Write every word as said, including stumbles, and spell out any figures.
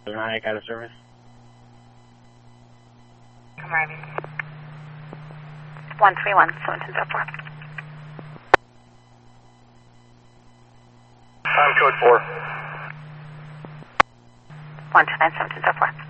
Nine out of service. I'm arriving. one three one, seven two zero four. Time code four. one two nine, seven two zero four.